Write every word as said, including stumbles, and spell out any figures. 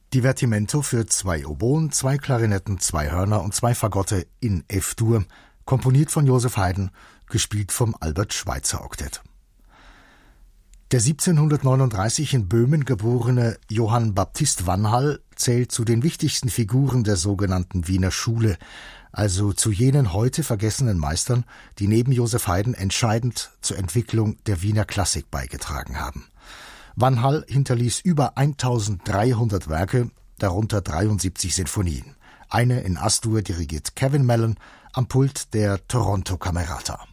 Divertimento für zwei Oboen, zwei Klarinetten, zwei Hörner und zwei Fagotte in F-Dur, komponiert von Joseph Haydn, gespielt vom Albert-Schweitzer-Oktett. Der siebzehnhundertneununddreißig in Böhmen geborene Johann Baptist Vanhall zählt zu den wichtigsten Figuren der sogenannten Wiener Schule, also zu jenen heute vergessenen Meistern, die neben Joseph Haydn entscheidend zur Entwicklung der Wiener Klassik beigetragen haben. Vanhall hinterließ über eintausenddreihundert Werke, darunter dreiundsiebzig Sinfonien. Eine in As-Dur dirigiert Kevin Mellon, am Pult der Toronto Camerata.